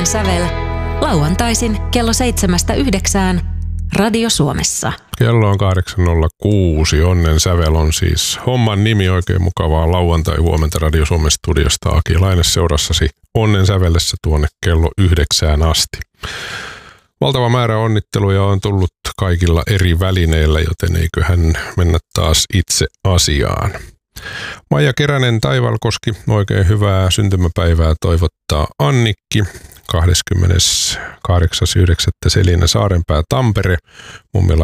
Onnen sävel. Lauantaisin kello 7-9 Radio Suomessa. Kello on 8.06. Onnen sävel on siis homman nimi. Oikein mukavaa lauantai-huomenta Radio Suomen studiosta. Aki Laine seurassasi Onnen sävellessä tuonne kello 9 asti. Valtava määrä onnitteluja on tullut kaikilla eri välineillä, joten eiköhän mennä taas itse asiaan. Maija Keränen Taivalkoski, oikein hyvää syntymäpäivää toivottaa Annikki. 28.9. Selina Saarenpää Tampere, Mummila